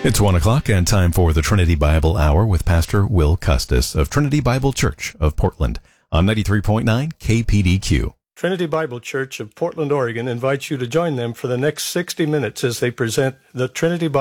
It's 1 o'clock and time for the Trinity Bible Hour with Pastor Will Custis of Trinity Bible Church of Portland on 93.9 KPDQ. Trinity Bible Church of Portland, Oregon invites you to join them for the next 60 minutes as they present the Trinity Bible